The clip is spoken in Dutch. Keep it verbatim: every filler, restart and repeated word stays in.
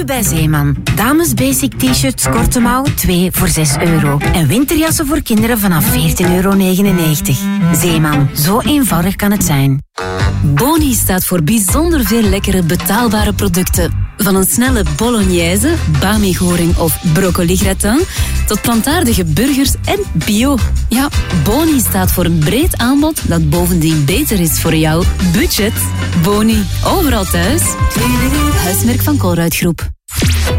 bij Zeeman. Dames basic t-shirts korte mouw, twee voor zes euro. En winterjassen voor kinderen vanaf veertien euro negenennegentig. Zeeman, zo eenvoudig kan het zijn. Boni staat voor bijzonder veel lekkere betaalbare producten. Van een snelle bolognese, bami-goring of broccoli-gratin, tot plantaardige burgers en bio. Ja, Boni staat voor een breed aanbod dat bovendien beter is voor jouw budget. Boni, overal thuis. Huismerk van Colruyt Groep.